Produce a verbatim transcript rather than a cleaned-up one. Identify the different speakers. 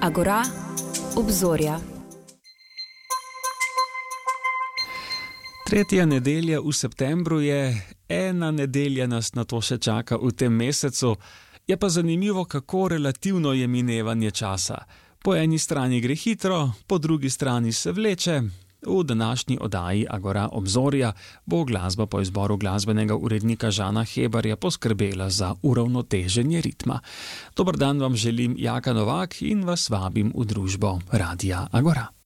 Speaker 1: Agora, obzorja.
Speaker 2: Tretja nedelja v septembru je, ena nedelja nas na to še čaka v tem mesecu. Je pa zanimivo, kako relativno je minevanje časa. Po eni strani gre hitro, po drugi strani se vleče. V današnji oddaji Agora obzorja bo glasba po izboru glasbenega urednika Žana Hebarja poskrbela za uravnoteženje ritma. Dober dan vam želim, Jaka Novak, in vas vabim v družbo Radia Agora.